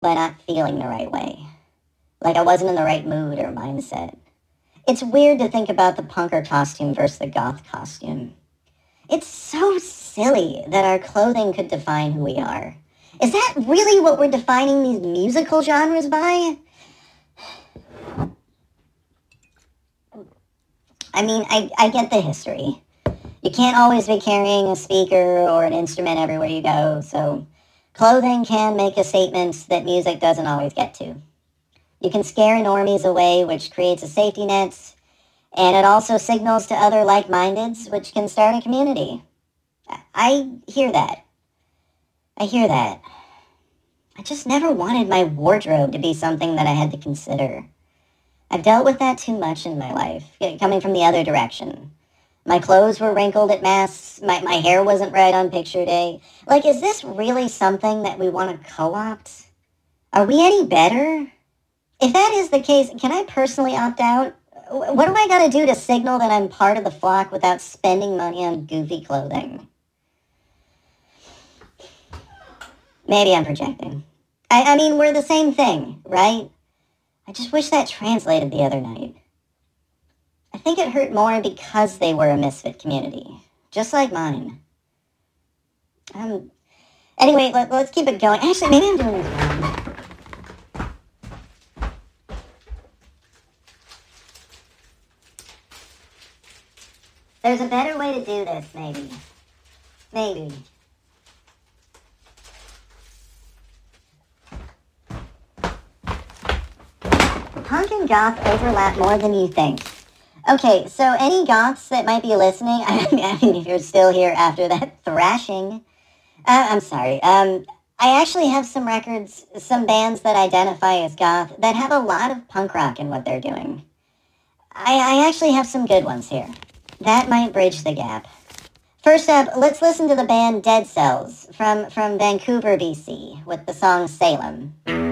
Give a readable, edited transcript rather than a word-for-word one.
by not feeling the right way. Like I wasn't in the right mood or mindset. It's weird to think about the punker costume versus the goth costume. It's so silly that our clothing could define who we are. Is that really what we're defining these musical genres by? I mean, I get the history. You can't always be carrying a speaker or an instrument everywhere you go, so clothing can make a statement that music doesn't always get to. You can scare normies away, which creates a safety net, and it also signals to other like-mindeds, which can start a community. I hear that. I hear that. I just never wanted my wardrobe to be something that I had to consider. I've dealt with that too much in my life, coming from the other direction. My clothes were wrinkled at mass, my hair wasn't right on picture day. Like, is this really something that we want to co-opt? Are we any better? If that is the case, can I personally opt out? What do I gotta do to signal that I'm part of the flock without spending money on goofy clothing? Maybe I'm projecting. I mean, we're the same thing, right? I just wish that translated the other night. I think it hurt more because they were a misfit community, just like mine. Anyway, let's keep it going. Actually, maybe I'm doing this wrong. There's a better way to do this, maybe. Maybe. Punk and goth overlap more than you think. Okay, so any goths that might be listening, I mean, if you're still here after that thrashing, I'm sorry. I actually have some records, some bands that identify as goth that have a lot of punk rock in what they're doing. I actually have some good ones here. That might bridge the gap. First up, let's listen to the band Dead Cells from Vancouver, BC, with the song Salem.